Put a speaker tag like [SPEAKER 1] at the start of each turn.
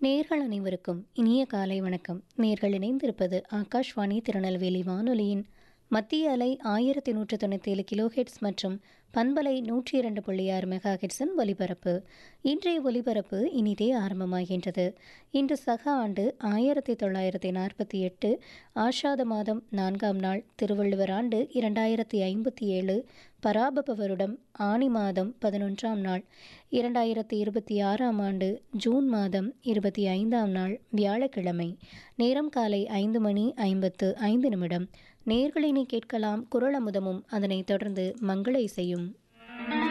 [SPEAKER 1] நேர்கள் அனைவருக்கும் இனிய காலை வணக்கம். நேர்கள் இணைந்திருப்பது ஆகாஷ்வாணி திருநெல்வேலி வானொலியின் மத்திய அலை 1197 கிலோஹெட்ஸ் மற்றும் பண்பலை 102.6 மெகா ஹெட்ஸின் ஒலிபரப்பு. இன்றைய ஒலிபரப்பு இனிதே ஆரம்பமாகின்றது. இன்று சக ஆண்டு 1948 ஆஷாத மாதம் 4ஆம் நாள், திருவள்ளுவர் ஆண்டு 2057, பராபப வருடம் ஆனி மாதம் 11ஆம் நாள், 2026ஆம் ஆண்டு ஜூன் மாதம் 25ஆம் நாள், வியாழக்கிழமை. நேரம் காலை 5:55. நேர்களினை கேட்கலாம் குறள் அமுதமும், அதனைத் தொடர்ந்து மங்கள இசையும்.